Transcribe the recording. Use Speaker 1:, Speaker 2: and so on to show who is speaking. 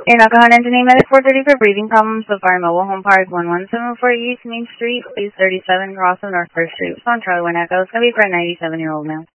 Speaker 1: You're not going into name medic 430 for breathing problems so far. Mobile Home Park 11744 East Main Street, please 37 Crossing North 1st Street. On Charlie 1 Echo. It's going to be for a 97-year-old male.